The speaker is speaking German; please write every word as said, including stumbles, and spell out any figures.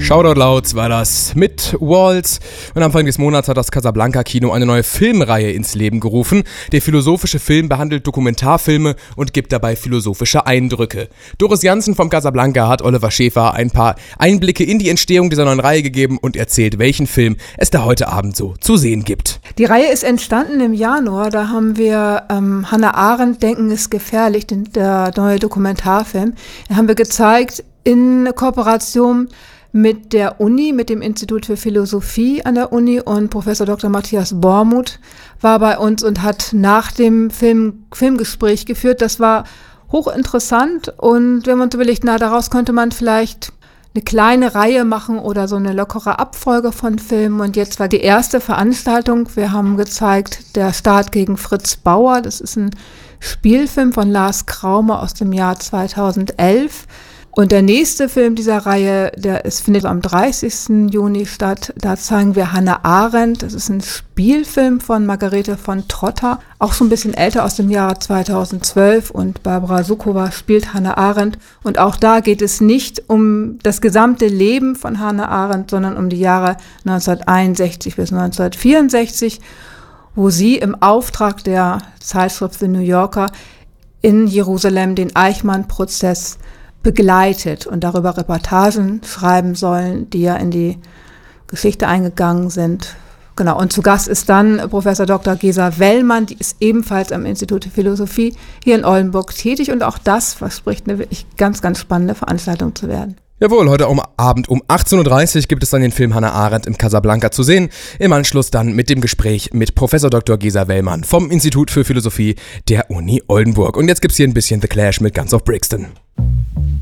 Shoutout Louds war das mit Waltz. Und Anfang des Monats hat das Casablanca-Kino eine neue Filmreihe ins Leben gerufen. Der philosophische Film behandelt Dokumentarfilme und gibt dabei philosophische Eindrücke. Doris Janssen vom Casablanca hat Oliver Schäfer ein paar Einblicke in die Entstehung dieser neuen Reihe gegeben und erzählt, welchen Film es da heute Abend so zu sehen gibt. Die Reihe ist entstanden im Januar. Da haben wir ähm, Hannah Arendt, Denken ist gefährlich, den, der neue Dokumentarfilm. Den haben wir gezeigt in Kooperation mit der Uni, mit dem Institut für Philosophie an der Uni, und Professor Doktor Matthias Bormuth war bei uns und hat nach dem Film Filmgespräch geführt. Das war hochinteressant und wir haben uns überlegt, na, daraus könnte man vielleicht eine kleine Reihe machen oder so eine lockere Abfolge von Filmen. Und jetzt war die erste Veranstaltung. Wir haben gezeigt, der Staat gegen Fritz Bauer. Das ist ein Spielfilm von Lars Kraume aus dem Jahr zweitausendelf. Und der nächste Film dieser Reihe, der ist, findet am dreißigsten Juni statt. Da zeigen wir Hannah Arendt. Das ist ein Spielfilm von Margarete von Trotter, auch so ein bisschen älter, aus dem Jahre zweitausendzwölf. Und Barbara Sukowa spielt Hannah Arendt. Und auch da geht es nicht um das gesamte Leben von Hannah Arendt, sondern um die Jahre neunzehnhunderteinundsechzig bis neunzehnhundertvierundsechzig, wo sie im Auftrag der Zeitschrift The New Yorker in Jerusalem den Eichmann-Prozess begleitet und darüber Reportagen schreiben sollen, die ja in die Geschichte eingegangen sind. Genau, und zu Gast ist dann Professor Doktor Gesa Wellmann, die ist ebenfalls am Institut für Philosophie hier in Oldenburg tätig, und auch das verspricht eine wirklich ganz, ganz spannende Veranstaltung zu werden. Jawohl, heute am Abend um achtzehn Uhr dreißig gibt es dann den Film Hannah Arendt im Casablanca zu sehen. Im Anschluss dann mit dem Gespräch mit Professor Doktor Gesa Wellmann vom Institut für Philosophie der Uni Oldenburg. Und jetzt gibt's hier ein bisschen The Clash mit Guns of Brixton.